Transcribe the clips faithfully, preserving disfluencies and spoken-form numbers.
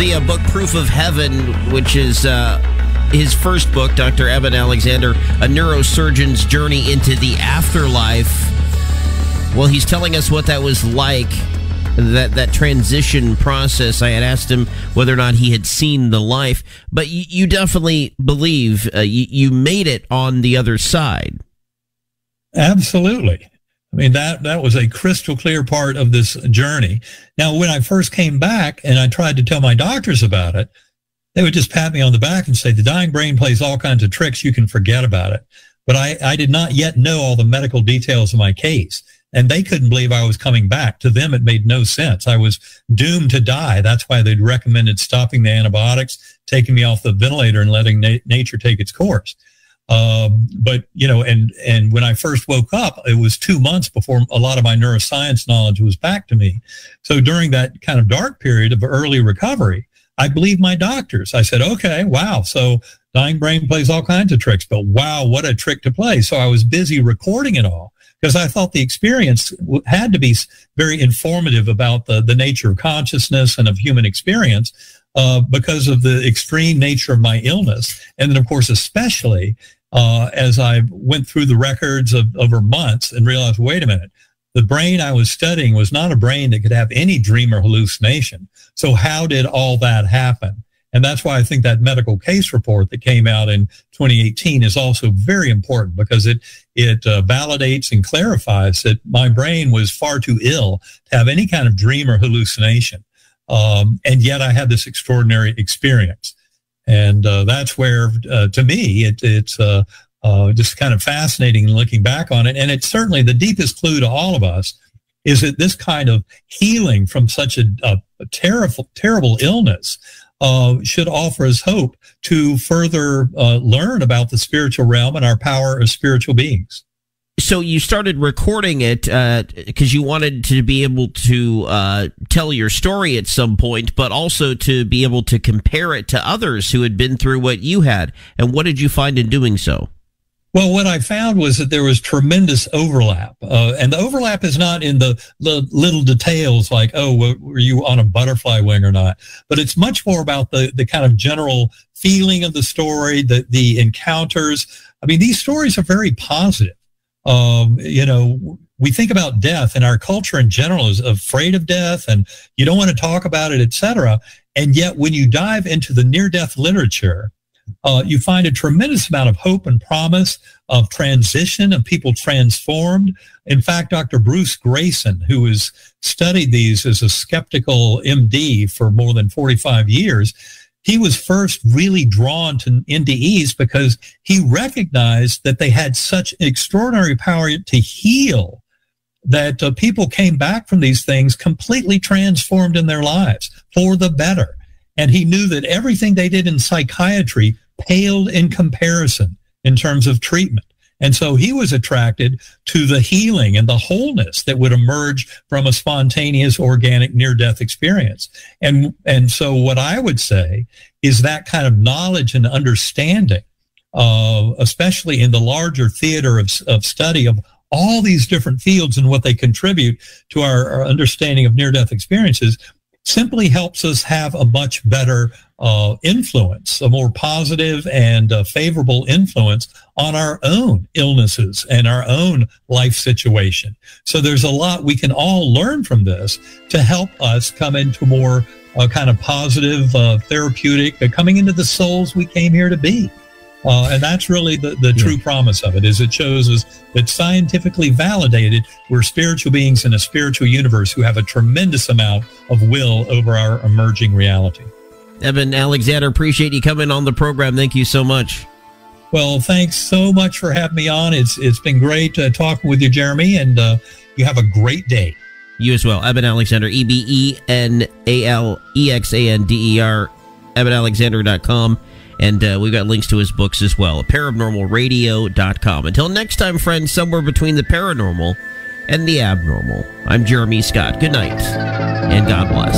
The uh, book Proof of Heaven, which is uh, his first book, Doctor Eben Alexander, a neurosurgeon's journey into the afterlife. Well, he's telling us what that was like, that that transition process. I had asked him whether or not he had seen the life, but you, you definitely believe uh, you, you made it on the other side. Absolutely. I mean, that, that was a crystal clear part of this journey. Now, when I first came back and I tried to tell my doctors about it, they would just pat me on the back and say, the dying brain plays all kinds of tricks. You can forget about it. But I, I did not yet know all the medical details of my case. And they couldn't believe I was coming back. To them, it made no sense. I was doomed to die. That's why they'd recommended stopping the antibiotics, taking me off the ventilator, and letting na- nature take its course. Um, but, you know, and, and when I first woke up, it was two months before a lot of my neuroscience knowledge was back to me. So during that kind of dark period of early recovery, I believed my doctors. I said, okay, wow. So dying brain plays all kinds of tricks, but wow, what a trick to play. So I was busy recording it all, because I thought the experience had to be very informative about the, the nature of consciousness and of human experience, uh, because of the extreme nature of my illness. And then, of course, especially uh, as I went through the records of over months and realized, wait a minute, the brain I was studying was not a brain that could have any dream or hallucination. So how did all that happen? And that's why I think that medical case report that came out in twenty eighteen is also very important, because it it uh, validates and clarifies that my brain was far too ill to have any kind of dream or hallucination. Um, and yet I had this extraordinary experience. And uh, that's where, uh, to me, it, it's uh, uh, just kind of fascinating looking back on it. And it's certainly the deepest clue to all of us is that this kind of healing from such a, a, a terrible, terrible illness Uh, should offer us hope to further uh, learn about the spiritual realm and our power as spiritual beings. So you started recording it because uh, you wanted to be able to uh, tell your story at some point, but also to be able to compare it to others who had been through what you had. And what did you find in doing so? Well, what I found was that there was tremendous overlap. Uh, and the overlap is not in the, the little details like, oh, were you on a butterfly wing or not? But it's much more about the, the kind of general feeling of the story, the, the encounters. I mean, these stories are very positive. Um, you know, we think about death, and our culture in general is afraid of death, and you don't want to talk about it, et cetera. And yet when you dive into the near-death literature, Uh, you find a tremendous amount of hope and promise, of transition, of people transformed. In fact, Doctor Bruce Grayson, who has studied these as a skeptical M D for more than forty-five years, he was first really drawn to N D Es because he recognized that they had such extraordinary power to heal, that uh, people came back from these things completely transformed in their lives for the better. And he knew that everything they did in psychiatry paled in comparison in terms of treatment. And so he was attracted to the healing and the wholeness that would emerge from a spontaneous, organic, near-death experience. And, and so what I would say is that kind of knowledge and understanding, uh, especially in the larger theater of, of study of all these different fields and what they contribute to our, our understanding of near-death experiences, simply helps us have a much better uh, influence, a more positive and uh, favorable influence on our own illnesses and our own life situation. So there's a lot we can all learn from this to help us come into more uh, kind of positive, uh, therapeutic, uh, coming into the souls we came here to be. Uh, and that's really the, the true yeah. promise of it, is it shows us that scientifically validated, we're spiritual beings in a spiritual universe who have a tremendous amount of will over our emerging reality. Eben Alexander, appreciate you coming on the program. Thank you so much. Well, thanks so much for having me on. It's It's been great uh, talking with you, Jeremy, and uh, you have a great day. You as well. Eben Alexander, E B E N A L E X A N D E R, eben alexander dot com. And uh, we've got links to his books as well, paranormal radio dot com. Until next time, friends, somewhere between the paranormal and the abnormal, I'm Jeremy Scott. Good night, and God bless.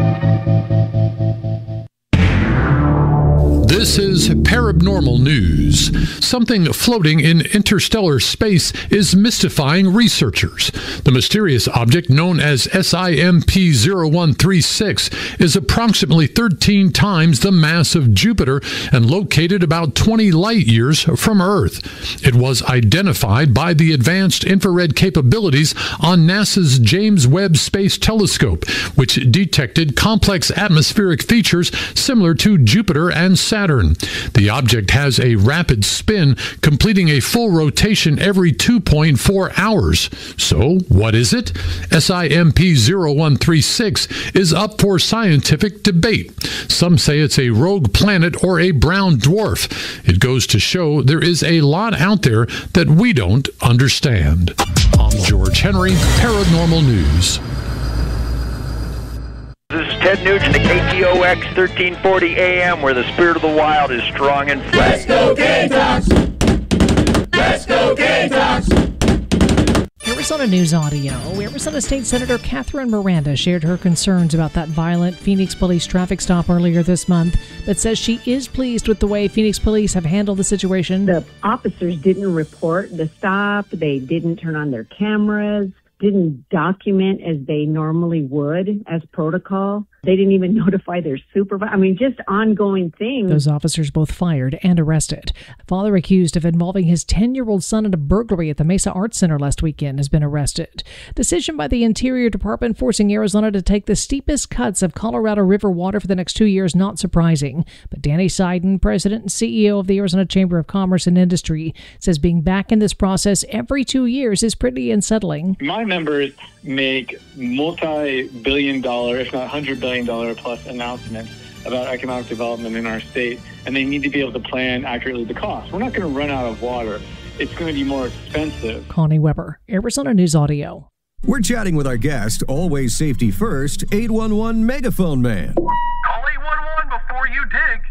This is Paranormal News. news. Something floating in interstellar space is mystifying researchers. The mysterious object known as S I M P zero one three six is approximately thirteen times the mass of Jupiter and located about twenty light years from Earth. It was identified by the advanced infrared capabilities on NASA's James Webb Space Telescope, which detected complex atmospheric features similar to Jupiter and Saturn. The object has a rapid spin, completing a full rotation every two point four hours. So, what is it? S I M P zero one three six is up for scientific debate. Some say it's a rogue planet or a brown dwarf. It goes to show there is a lot out there that we don't understand. I'm George Henry, Paranormal News. This is Ted Nugent at K T O X thirteen forty A M, where the spirit of the wild is strong and fresh. Let's go Gamecocks! Let's go Gamecocks! Arizona News Audio. Arizona State Senator Catherine Miranda shared her concerns about that violent Phoenix police traffic stop earlier this month, but says she is pleased with the way Phoenix police have handled the situation. The officers didn't report the stop. They didn't turn on their cameras, didn't document as they normally would as protocol. They didn't even notify their supervisor. I mean, just ongoing things. Those officers both fired and arrested. A father accused of involving his ten-year-old son in a burglary at the Mesa Arts Center last weekend has been arrested. Decision by the Interior Department forcing Arizona to take the steepest cuts of Colorado River water for the next two years, not surprising. But Danny Seiden, president and C E O of the Arizona Chamber of Commerce and Industry, says being back in this process every two years is pretty unsettling. My members make multi-billion dollar, if not hundred billion dollar plus announcements about economic development in our state, and they need to be able to plan accurately the cost. We're not going to run out of water. It's going to be more expensive. Connie Weber, Arizona News Audio. We're chatting with our guest, always safety first, eight one one Megaphone Man. Call eight one one before you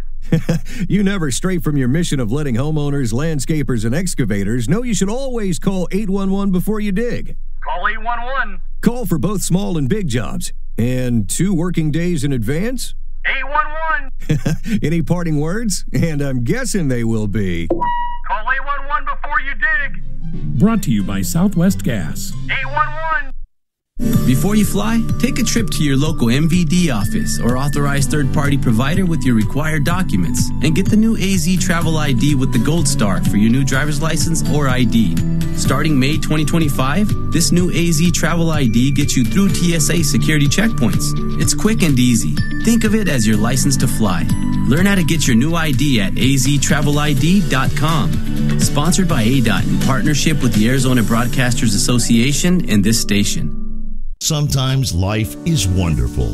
dig. You never stray from your mission of letting homeowners, landscapers, and excavators know you should always call eight one one before you dig. Call eight one one. Call for both small and big jobs. And two working days in advance? eight one one. Any parting words? And I'm guessing they will be. Call eight one one before you dig. Brought to you by Southwest Gas. eight one one. Before you fly, take a trip to your local M V D office or authorized third-party provider with your required documents and get the new A Z Travel I D with the Gold Star for your new driver's license or I D. Starting May twenty twenty-five, this new A Z Travel I D gets you through T S A security checkpoints. It's quick and easy. Think of it as your license to fly. Learn how to get your new I D at A Z travel I D dot com. Sponsored by A D O T in partnership with the Arizona Broadcasters Association and this station. Sometimes life is wonderful,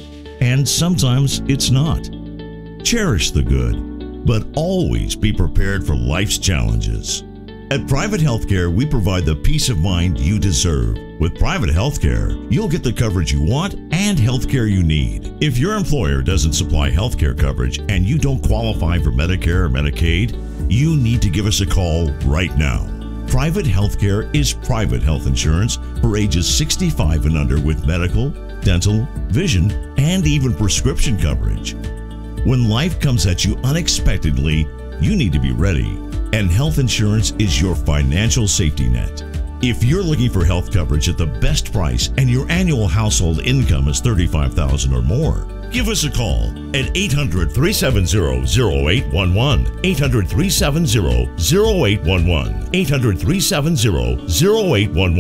and sometimes it's not. Cherish the good, but always be prepared for life's challenges. At Private Healthcare, we provide the peace of mind you deserve. With Private Healthcare, you'll get the coverage you want and healthcare you need. If your employer doesn't supply healthcare coverage and you don't qualify for Medicare or Medicaid, you need to give us a call right now. Private Healthcare is private health insurance for ages sixty-five and under with medical, dental, vision, and even prescription coverage. When life comes at you unexpectedly, you need to be ready, and health insurance is your financial safety net. If you're looking for health coverage at the best price and your annual household income is thirty-five thousand dollars or more, give us a call at eight hundred, three seven zero, zero eight one one, eight hundred, three seven zero, zero eight one one, eight hundred, three seven zero, zero eight one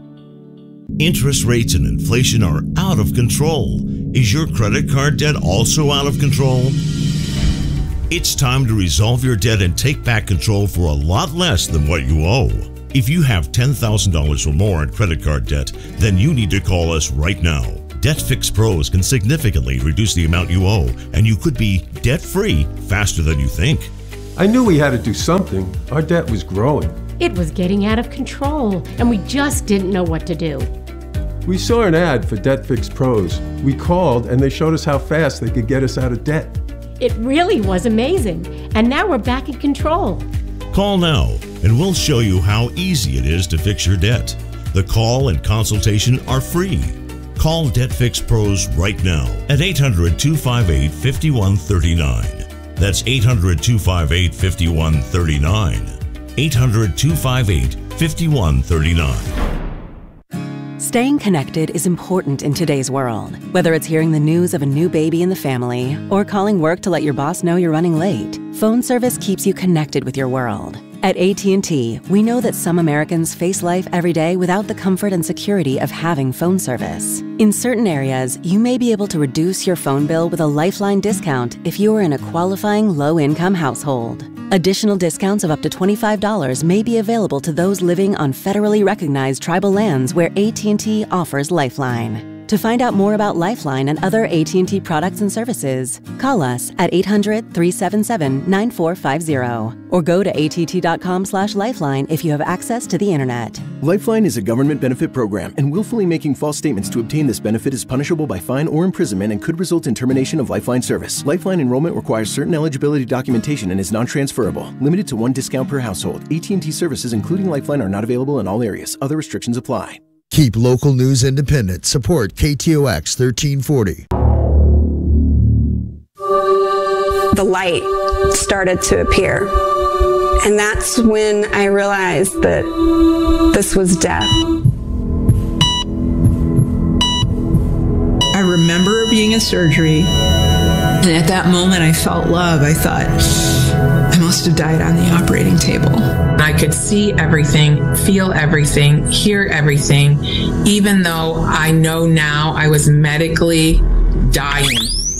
one. Interest rates and inflation are out of control. Is your credit card debt also out of control? It's time to resolve your debt and take back control for a lot less than what you owe. If you have ten thousand dollars or more in credit card debt, then you need to call us right now. DebtFix Pros can significantly reduce the amount you owe, and you could be debt-free faster than you think. I knew we had to do something. Our debt was growing. It was getting out of control, and we just didn't know what to do. We saw an ad for DebtFix Pros. We called, and they showed us how fast they could get us out of debt. It really was amazing, and now we're back in control. Call now, and we'll show you how easy it is to fix your debt. The call and consultation are free. Call DebtFix Pros right now at eight hundred, two five eight, five one three nine. That's eight hundred, two five eight, five one three nine. eight hundred, two five eight, five one three nine. Staying connected is important in today's world. Whether it's hearing the news of a new baby in the family or calling work to let your boss know you're running late, phone service keeps you connected with your world. At A T and T, we know that some Americans face life every day without the comfort and security of having phone service. In certain areas, you may be able to reduce your phone bill with a Lifeline discount if you are in a qualifying low-income household. Additional discounts of up to twenty-five dollars may be available to those living on federally recognized tribal lands where A T and T offers Lifeline. To find out more about Lifeline and other A T and T products and services, call us at eight hundred, three seven seven, nine four five zero or go to A T T dot com slash lifeline if you have access to the internet. Lifeline is a government benefit program, and willfully making false statements to obtain this benefit is punishable by fine or imprisonment and could result in termination of Lifeline service. Lifeline enrollment requires certain eligibility documentation and is non-transferable. Limited to one discount per household. A T and T services, including Lifeline, are not available in all areas. Other restrictions apply. Keep local news independent. Support K T O X thirteen forty. The light started to appear. And that's when I realized that this was death. I remember being in surgery, and at that moment I felt love. I thought, I must have died on the operating table. I could see everything, feel everything, hear everything, even though I know now I was medically dying.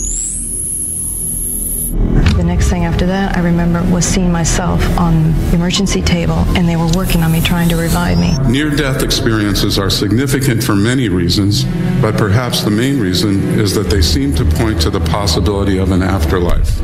The next thing after that, I remember was seeing myself on the emergency table, and they were working on me, trying to revive me. Near-death experiences are significant for many reasons, but perhaps the main reason is that they seem to point to the possibility of an afterlife.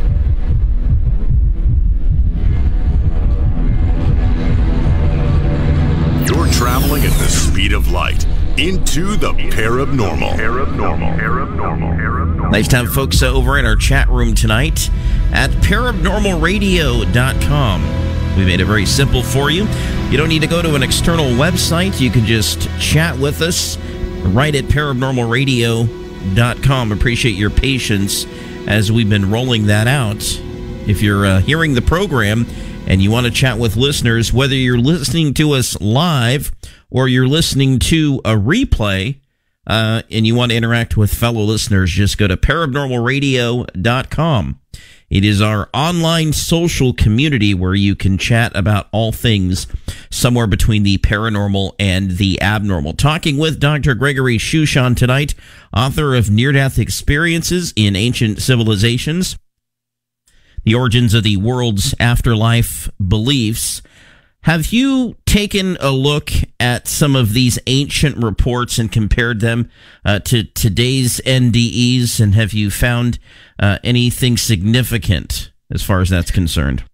You're traveling at the speed of light into the paranormal. Paranormal. Paranormal. Paranormal. Nice to have folks over in our chat room tonight at paranormal radio dot com. We made it very simple for you. You don't need to go to an external website. You can just chat with us right at paranormal radio dot com. Appreciate your patience as we've been rolling that out. If you're uh, hearing the program and you want to chat with listeners, whether you're listening to us live or you're listening to a replay, uh, and you want to interact with fellow listeners, just go to paranormal radio dot com. It is our online social community where you can chat about all things somewhere between the paranormal and the abnormal. Talking with Doctor Gregory Shushan tonight, author of Near-Death Experiences in Ancient Civilizations, The Origins of the World's Afterlife Beliefs. Have you taken a look at some of these ancient reports and compared them uh, to today's N D Es, and have you found uh, anything significant as far as that's concerned?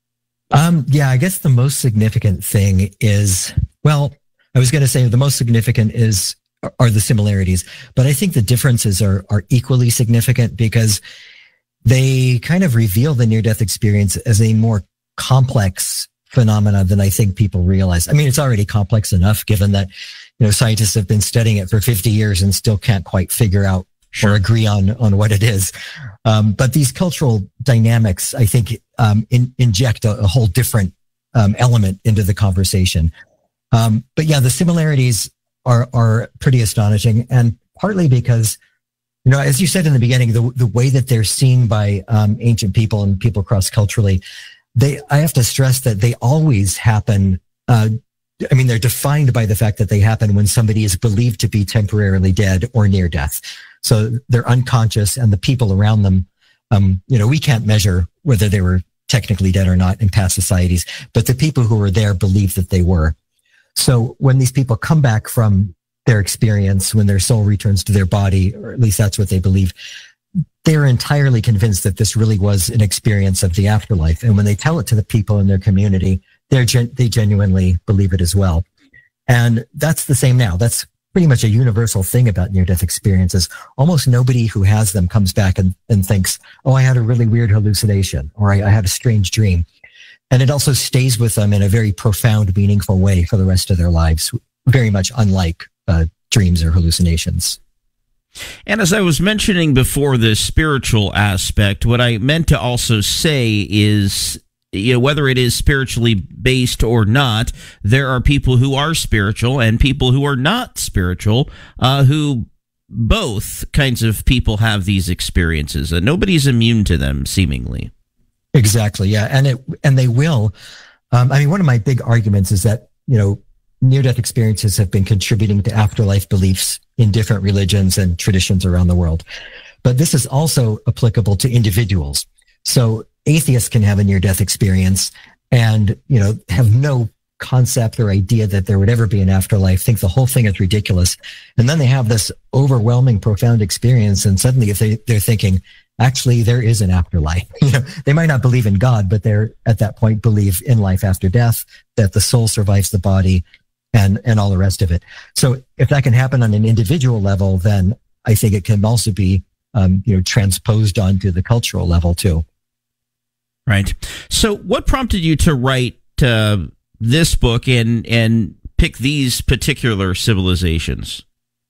Um, yeah, I guess the most significant thing is, well, I was going to say the most significant is are the similarities, but I think the differences are are equally significant because they kind of reveal the near-death experience as a more complex phenomena than I think people realize. I mean, it's already complex enough given that, you know, scientists have been studying it for fifty years and still can't quite figure out or agree on, on what it is. Um, but these cultural dynamics, I think, um, in, inject a, a whole different um, element into the conversation. Um, but yeah, the similarities are, are pretty astonishing, and partly because, you know, as you said in the beginning, the, the way that they're seen by um, ancient people and people cross-culturally, They, I have to stress that they always happen. Uh, I mean, they're defined by the fact that they happen when somebody is believed to be temporarily dead or near death. So they're unconscious, and the people around them, um, you know, we can't measure whether they were technically dead or not in past societies, but the people who were there believe that they were. So when these people come back from their experience, when their soul returns to their body, or at least that's what they believe, they're entirely convinced that this really was an experience of the afterlife. And when they tell it to the people in their community, they're gen- they genuinely believe it as well. And that's the same now. That's pretty much a universal thing about near-death experiences. Almost nobody who has them comes back and, and thinks, oh, I had a really weird hallucination, or I, I had a strange dream. And it also stays with them in a very profound, meaningful way for the rest of their lives, very much unlike uh, dreams or hallucinations. And as I was mentioning before, the spiritual aspect, what I meant to also say is, you know, whether it is spiritually based or not, there are people who are spiritual and people who are not spiritual, uh, who both kinds of people have these experiences, and nobody's immune to them, seemingly. Exactly, yeah, and it and they will. Um, I mean, one of my big arguments is that, you know, near-death experiences have been contributing to afterlife beliefs in different religions and traditions around the world. But this is also applicable to individuals. So atheists can have a near-death experience and, you know, have no concept or idea that there would ever be an afterlife, think the whole thing is ridiculous. And then they have this overwhelming, profound experience. And suddenly if they, they're thinking, actually, there is an afterlife. You know, they might not believe in God, but they're at that point believe in life after death, that the soul survives the body, and and all the rest of it. So if that can happen on an individual level, then I think it can also be um, you know, transposed onto the cultural level too. Right. So what prompted you to write uh, this book and and pick these particular civilizations?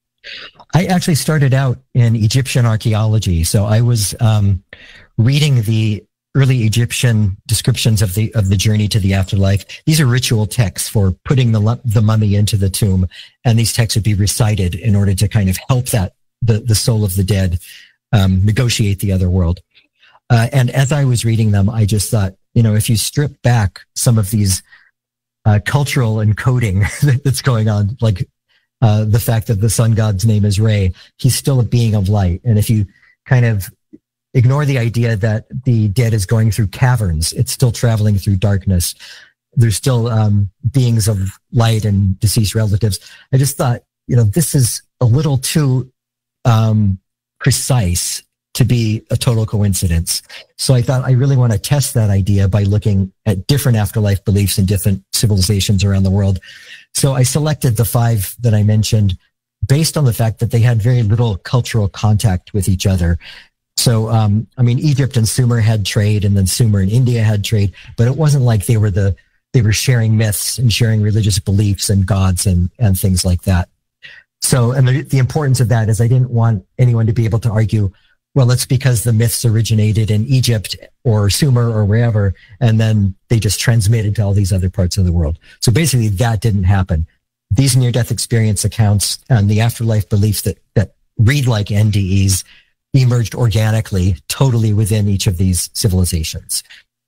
I actually started out in Egyptian archaeology. So I was um, reading the early Egyptian descriptions of the of the journey to the afterlife. These are ritual texts for putting the the mummy into the tomb, and these texts would be recited in order to kind of help that the the soul of the dead um, negotiate the other world. Uh, and as I was reading them, I just thought, you know, if you strip back some of these uh, cultural encoding that's going on, like uh, the fact that the sun god's name is Re, he's still a being of light, and if you kind of ignore the idea that the dead is going through caverns, it's still traveling through darkness, there's still um, beings of light and deceased relatives. I just thought, you know, this is a little too um, precise to be a total coincidence. So I thought I really want to test that idea by looking at different afterlife beliefs in different civilizations around the world. So I selected the five that I mentioned based on the fact that they had very little cultural contact with each other. So, um, I mean, Egypt and Sumer had trade, and then Sumer and India had trade, but it wasn't like they were the, they were sharing myths and sharing religious beliefs and gods and, and things like that. So, and the, the importance of that is I didn't want anyone to be able to argue, well, it's because the myths originated in Egypt or Sumer or wherever, and then they just transmitted to all these other parts of the world. So basically that didn't happen. These near-death experience accounts and the afterlife beliefs that, that read like N D Es emerged organically, totally within each of these civilizations.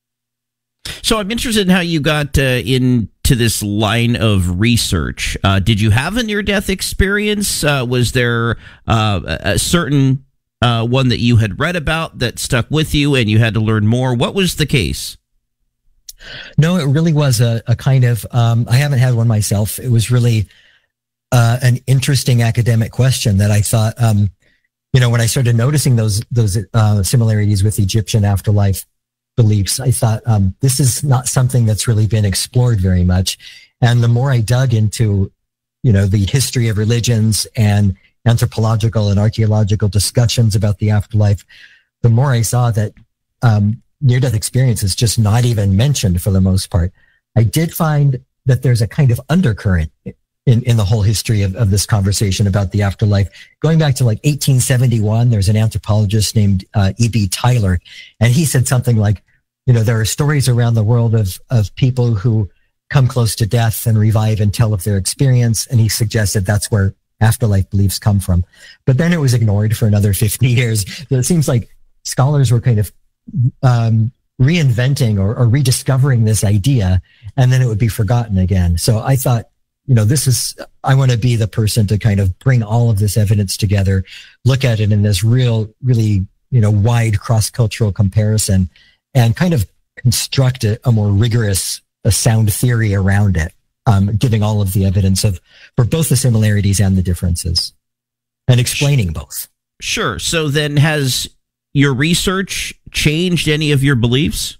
So I'm interested in how you got uh, into this line of research. Uh, did you have a near-death experience? Uh, was there uh, a certain uh, one that you had read about that stuck with you and you had to learn more? What was the case? No, it really was a, a kind of, um, I haven't had one myself. It was really uh, an interesting academic question that I thought, um, you know, when I started noticing those those uh, similarities with Egyptian afterlife beliefs, I thought um, this is not something that's really been explored very much. And the more I dug into, you know, the history of religions and anthropological and archaeological discussions about the afterlife, the more I saw that um, near-death experience is just not even mentioned for the most part. I did find that there's a kind of undercurrent in, in the whole history of, of this conversation about the afterlife. Going back to like eighteen seventy-one, there's an anthropologist named uh, E B Tyler, and he said something like, you know, there are stories around the world of, of people who come close to death and revive and tell of their experience, and he suggested that's where afterlife beliefs come from. But then it was ignored for another fifty years. So it seems like scholars were kind of um, reinventing or, or rediscovering this idea, and then it would be forgotten again. So I thought, you know, this is, I want to be the person to kind of bring all of this evidence together, look at it in this real, really, you know, wide cross-cultural comparison, and kind of construct a, a more rigorous, a sound theory around it, um, giving all of the evidence of, for both the similarities and the differences, and explaining both. Sure. So then has your research changed any of your beliefs?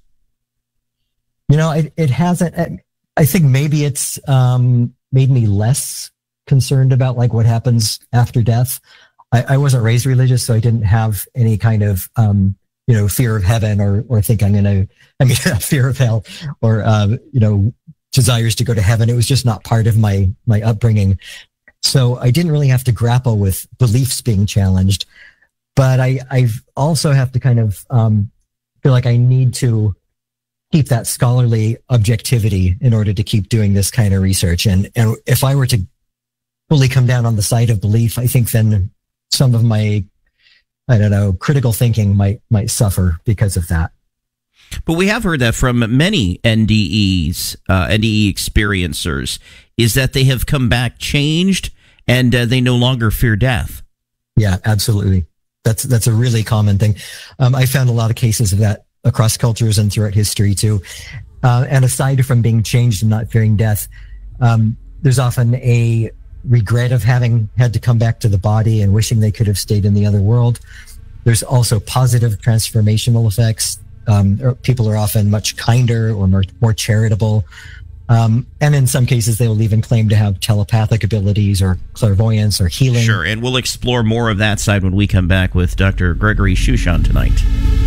You know, it, it hasn't. I think maybe it's um, made me less concerned about like what happens after death. I, I wasn't raised religious, so I didn't have any kind of, um, you know, fear of heaven or, or think I'm going to, I mean, fear of hell or, uh, you know, desires to go to heaven. It was just not part of my, my upbringing. So I didn't really have to grapple with beliefs being challenged, but I I also have to kind of um, feel like I need to keep that scholarly objectivity in order to keep doing this kind of research. And, and if I were to fully come down on the side of belief, I think then some of my, I don't know, critical thinking might, might suffer because of that. But we have heard that from many N D Es, uh, N D E experiencers, is that they have come back changed and uh, they no longer fear death. Yeah, absolutely. That's, that's a really common thing. Um, I found a lot of cases of that across cultures and throughout history too. Uh, and aside from being changed and not fearing death, um, there's often a regret of having had to come back to the body and wishing they could have stayed in the other world. There's also positive transformational effects. Um, people are often much kinder or more, more charitable. Um, and in some cases, they will even claim to have telepathic abilities or clairvoyance or healing. Sure, and we'll explore more of that side when we come back with Doctor Gregory Shushan tonight.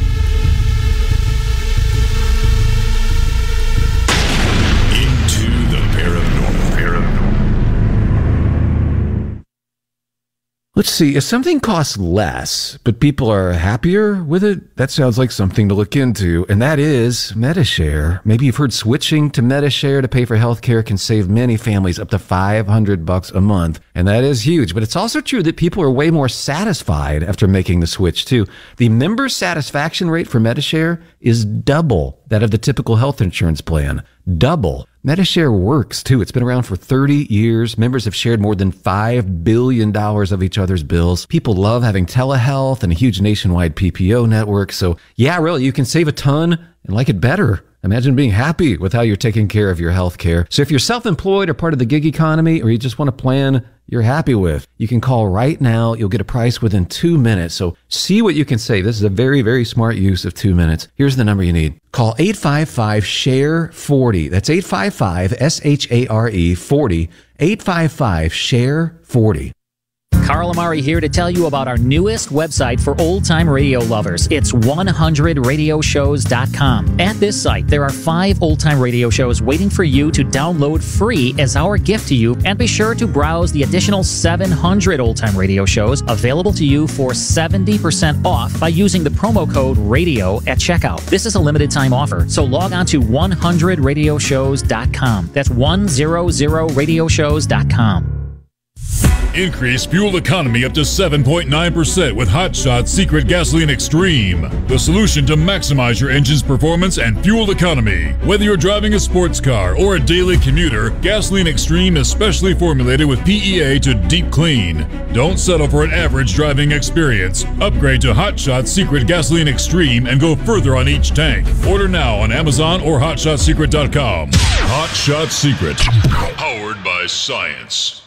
Let's see, if something costs less, but people are happier with it, that sounds like something to look into, and that is Medi-Share. Maybe you've heard switching to Medi-Share to pay for healthcare can save many families up to five hundred bucks a month, and that is huge. But it's also true that people are way more satisfied after making the switch, too. The member satisfaction rate for Medi-Share is double that of the typical health insurance plan. Double. Medi-Share works, too. It's been around for thirty years. Members have shared more than five billion dollars of each other's bills. People love having telehealth and a huge nationwide P P O network. So, yeah, really, you can save a ton and like it better. Imagine being happy with how you're taking care of your health care. So if you're self-employed or part of the gig economy, or you just want a plan you're happy with, you can call right now. You'll get a price within two minutes. So see what you can save. This is a very, very smart use of two minutes. Here's the number you need. Call eight five five, S H A R E, forty. That's eight five five, S H A R E, forty. eight five five, S H A R E, forty. Carl Amari here to tell you about our newest website for old-time radio lovers. It's one hundred radio shows dot com. At this site, there are five old-time radio shows waiting for you to download free as our gift to you, and be sure to browse the additional seven hundred old-time radio shows available to you for seventy percent off by using the promo code RADIO at checkout. This is a limited-time offer, so log on to one hundred radio shows dot com. That's one hundred radio shows dot com. Increase fuel economy up to seven point nine percent with Hot Shot Secret Gasoline Extreme, the solution to maximize your engine's performance and fuel economy. Whether you're driving a sports car or a daily commuter, Gasoline Extreme is specially formulated with P E A to deep clean. Don't settle for an average driving experience. Upgrade to Hot Shot Secret Gasoline Extreme and go further on each tank. Order now on Amazon or hot shot secret dot com. Hot Shot Secret, powered by science.